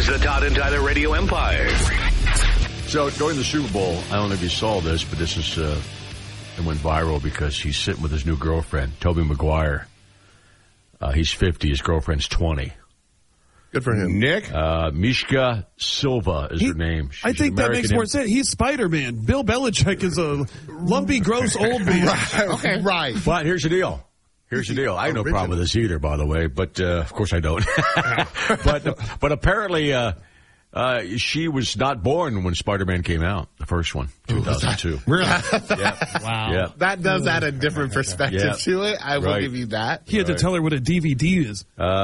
the Todd and Tyler Radio Empire. So during the Super Bowl, I don't know if you saw this, but this is it went viral because he's sitting with his new girlfriend, Tobey Maguire. He's 50, his girlfriend's 20. Good for him. Nick? Mishka Silva is her name. I think that makes more sense. He's Spider-Man. Bill Belichick is a lumpy, gross old man. Okay. Right. But here's the deal. I have no problem with this either, by the way, but of course I don't. but apparently she was not born when Spider-Man came out, the first one, 2002. Really? Yeah. Wow. Yeah. That does add a different perspective to it. I will give you that. He had to tell her what a DVD is.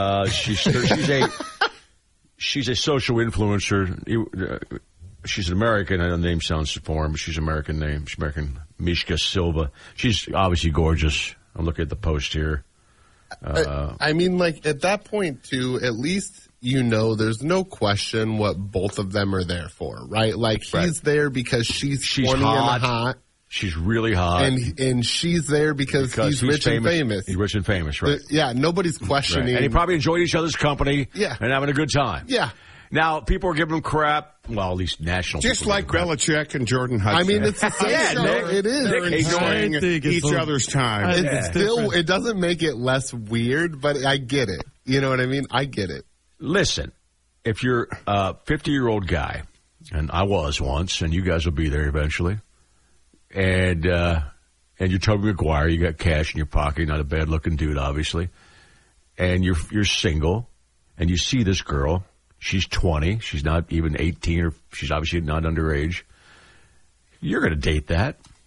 She's a social influencer. She's an American. I know the name sounds foreign, but she's an American name. She's American. Mishka Silva. She's obviously gorgeous. I'm looking at the post here. I mean, like, at that point, too, at least, there's no question what both of them are there for, right? Like, he's there because she's 20 hot. and hot. She's really hot. And she's there because he's rich and famous. He's rich and famous, right? Nobody's questioning. Right. And he probably enjoyed each other's company and having a good time. Yeah. Now, people are giving him crap. Well, at least national. Just like Belichick and Jordan Hudson. I mean, it's the same show. It is. They're enjoying each other's time. It doesn't make it less weird, but I get it. You know what I mean? I get it. Listen, if you're a 50-year-old guy, and I was once, and you guys will be there eventually, and you're Tobey Maguire, you got cash in your pocket, not a bad-looking dude, obviously, and you're single, and you see this girl. She's 20. She's not even 18, or she's obviously not underage. You're going to date that.